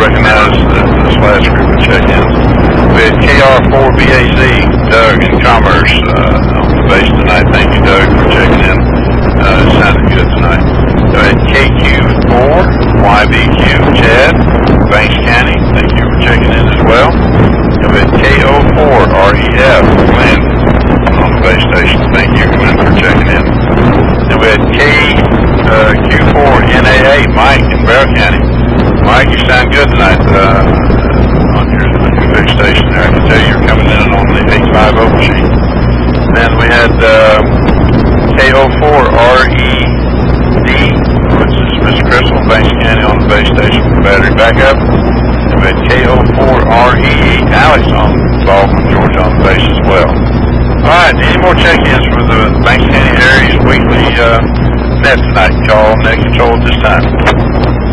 recognize this last group of check-ins. We had KR4BAZ, Doug in Commerce, on the base tonight. Thank you, Doug, for checking in. It sounded good tonight. We had KQ4YBQ, Chad, Banks County. Thank you for checking in as well. And we had KO4REF, Glenn, on the base station. Thank you, Glenn, for checking in. And we had Q4NAA, Mike in Bear County. Mike, you sound good tonight on your big station there. I can tell you're coming in on the 850 machine. Then we had KO4RED, which is Miss Crystal, Banks County, on the base station for battery backup. And we had KO4REE, Alex on Baldwin, Georgia, on the base as well. Alright, any more check-ins for the Banks County area's weekly net tonight? Call net control at this time.